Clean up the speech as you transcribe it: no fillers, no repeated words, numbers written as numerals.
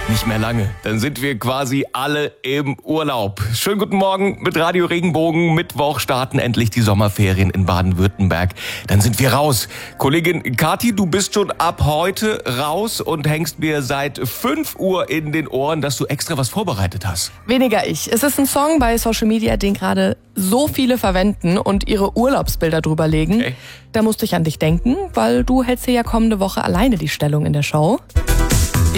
Nicht mehr lange, dann sind wir quasi alle im Urlaub. Schönen guten Morgen mit Radio Regenbogen. Mittwoch starten endlich die Sommerferien in Baden-Württemberg. Dann sind wir raus. Kollegin Kathi, du bist schon ab heute raus und hängst mir seit 5 Uhr in den Ohren, dass du extra was vorbereitet hast. Weniger ich. Es ist ein Song bei Social Media, den gerade so viele verwenden und ihre Urlaubsbilder drüber legen. Okay. Da musste ich an dich denken, weil du hältst dir ja kommende Woche alleine die Stellung in der Show.